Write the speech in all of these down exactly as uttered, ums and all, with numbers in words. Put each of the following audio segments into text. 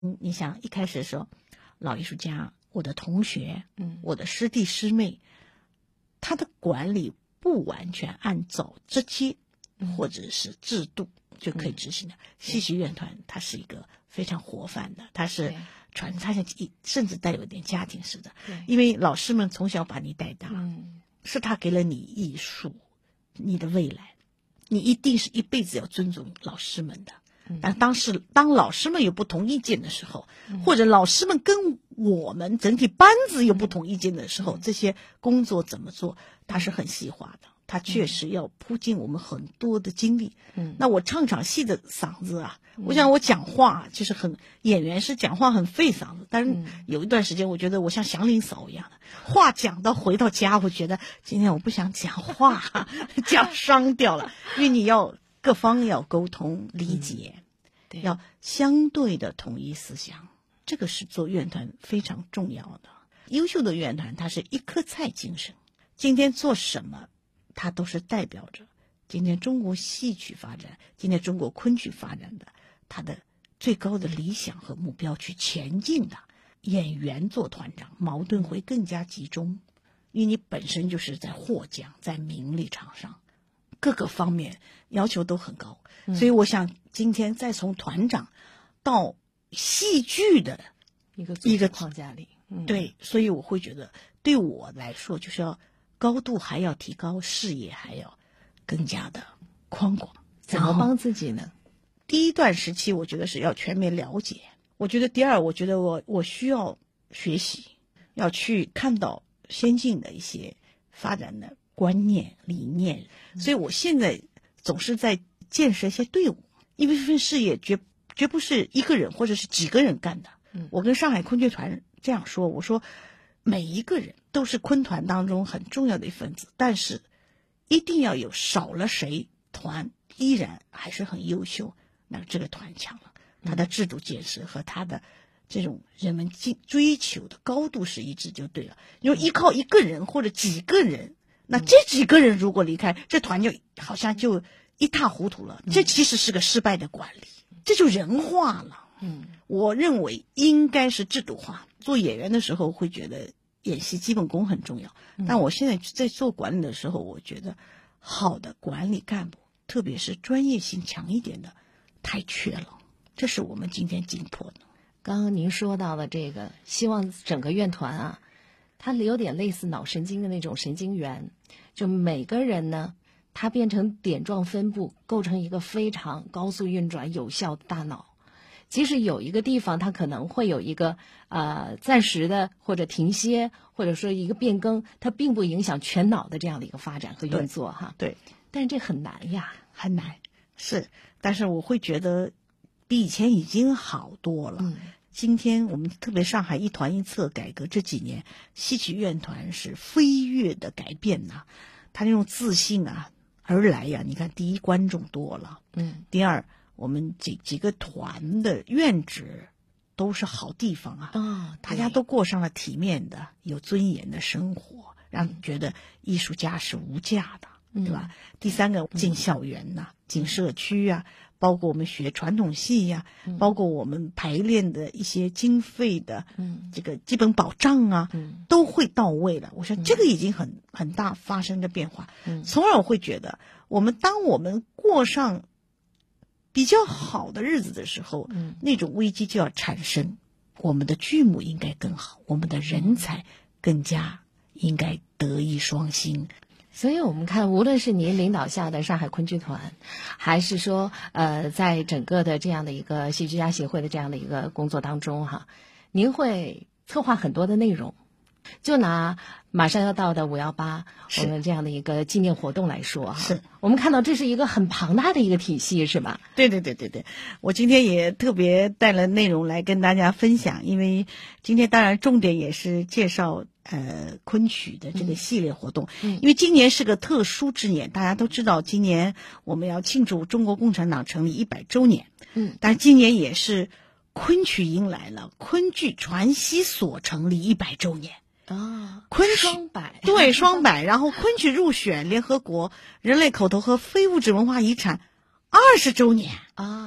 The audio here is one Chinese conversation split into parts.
嗯，你想一开始的时候，老艺术家，我的同学， 嗯， 我的师弟师妹，他的管理不完全按照直接或者是制度就可以执行的。嗯、戏曲乐团它是一个非常活泛的，它是传，它像甚至带有点家庭式的，因为老师们从小把你带大， 嗯， 是他给了你艺术，你的未来，你一定是一辈子要尊重老师们的。但当时当老师们有不同意见的时候，或者老师们跟我们整体班子有不同意见的时候，这些工作怎么做，它是很细化的，它确实要铺进我们很多的精力。嗯，那我唱场戏的嗓子啊，我想我讲话就是很演员是讲话很费嗓子，但是有一段时间我觉得我像祥林嫂一样的话讲到回到家，我觉得今天我不想讲话，讲伤掉了，因为你要各方要沟通理解。嗯，要相对的统一思想，这个是做乐团非常重要的。优秀的乐团它是一颗菜精神，今天做什么它都是代表着今天中国戏曲发展，今天中国昆曲发展的它的最高的理想和目标去前进的。演员做团长矛盾会更加集中，因为你本身就是在获奖，在名利场上各个方面要求都很高，嗯，所以我想今天再从团长到戏剧的一个一个框架里， 嗯，对，所以我会觉得对我来说就是要高度还要提高，视野还要更加的宽广。 怎么帮自己呢？ 第一段时期我觉得是要全面了解，我觉得第二我觉得我我需要学习，要去看到先进的一些发展的观念理念，所以我现在总是在建设一些队伍，因为这份事业绝绝不是一个人或者是几个人干的。嗯，我跟上海昆剧团这样说，我说每一个人都是昆团当中很重要的一份子，但是一定要有少了谁，团依然还是很优秀，那这个团强了，它的制度建设和它的这种人们追求的高度是一致就对了。因为依靠一个人或者几个人，那这几个人如果离开，这团就好像就一塌糊涂了，这其实是个失败的管理，这就人化了。嗯，我认为应该是制度化。做演员的时候会觉得演戏基本功很重要，但我现在在做管理的时候，我觉得好的管理干部，特别是专业性强一点的，太缺了，这是我们今天紧迫的。 刚刚您说到的这个，希望整个乐团啊，它有点类似脑神经的那种神经元，就每个人呢，它变成点状分布，构成一个非常高速运转、有效的大脑。即使有一个地方它可能会有一个呃暂时的或者停歇，或者说一个变更，它并不影响全脑的这样的一个发展和运作哈。 对， 但是这很难呀， 很难是，但是我会觉得比以前已经好多了。嗯，今天我们特别上海一团一策改革这几年，戏曲乐团是飞跃的改变呐，他那种自信啊而来呀，你看第一观众多了，嗯，第二我们几几个团的院址都是好地方啊，哦，大家都过上了体面的有尊严的生活，让你觉得艺术家是无价的，嗯，对吧？第三个进校园呐，啊，进社区啊，包括我们学传统戏呀，啊，包括我们排练的一些经费的，嗯，这个基本保障啊，嗯，都会到位了。我说这个已经很很大发生的变化，嗯，从而我会觉得，我们当我们过上比较好的日子的时候，嗯，那种危机就要产生，我们的剧目应该更好，我们的人才更加应该德艺双馨。 所以我们看，无论是您领导下的上海昆剧团，还是说呃，在整个的这样的一个戏剧家协会的这样的一个工作当中哈，您会策划很多的内容。就拿马上要到的五幺八我们这样的一个纪念活动来说哈， 是我们看到这是一个很庞大的一个体系，是吧？ 对对对对对，我今天也特别带了内容来跟大家分享，因为今天当然重点也是介绍呃昆曲的这个系列活动，嗯，因为今年是个特殊之年，大家都知道今年我们要庆祝中国共产党成立一百周年，嗯，但今年也是昆曲迎来了昆剧传习所成立一百周年。 啊， 昆曲双百， 对，双百，然后昆曲入选联合国人类口头和非物质文化遗产二十周年啊，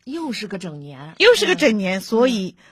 又是个整年， 又是个整年，所以